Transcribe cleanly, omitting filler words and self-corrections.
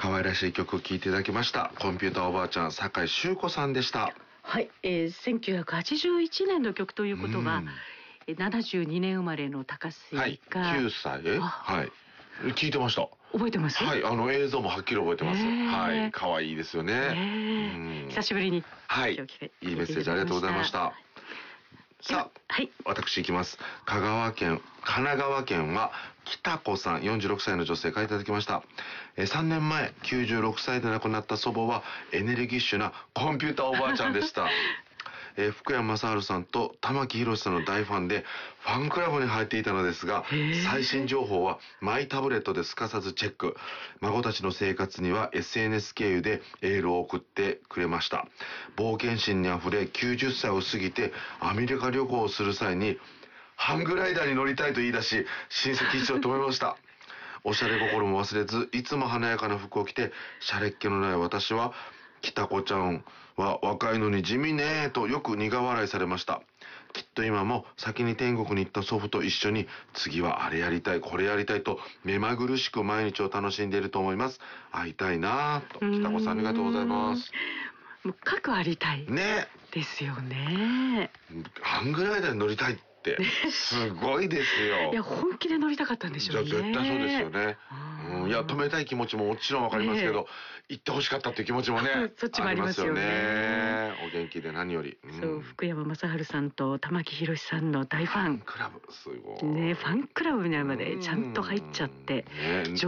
可愛らしい曲を聴いていただきました。コンピューターおばあちゃん酒井秀子さんでした。 はい、1981年の曲ということは、72年生まれの高須が、 はい、9歳はい、聞いてました。 覚えてます？ はい、映像もはっきり覚えてます。はい、可愛いですよね。 久しぶりに。 はい、いいメッセージありがとうございました。さあ、はい、私行きます。神奈川県は北子さん、46歳の女性からいただきました。3年前96歳で亡くなった祖母はエネルギッシュなコンピューターおばあちゃんでした。福山雅治さんと玉木宏さんの大ファンでファンクラブに入っていたのですが、最新情報はマイタブレットですかさずチェック。孫たちの生活には SNS 経由でエールを送ってくれました。冒険心にあふれ90歳を過ぎてアメリカ旅行をする際にハングライダーに乗りたいと言い出し、親戚一同止めました。おしゃれ心も忘れず、いつも華やかな服を着てシャレっ気のない私は、北子ちゃんは若いのに地味ねーとよく苦笑いされました。きっと今も先に天国に行った祖父と一緒に次はあれやりたいこれやりたいと目まぐるしく毎日を楽しんでいると思います。会いたいなーと。北子さんありがとうございます。 もう各ありたいねですよね。 ハングライダーに乗りたいってすごいですよ。 いや本気で乗りたかったんでしょうね。 絶対そうですよね。いや止めたい気持ちももちろんわかりますけど、行ってほしかったっていう気持ちもねそっちもありますよね。 お元気で何より。 そう、福山雅治さんと玉木宏さんの大ファン。 ファンクラブすごいね、ファンクラブにまでちゃんと入っちゃって。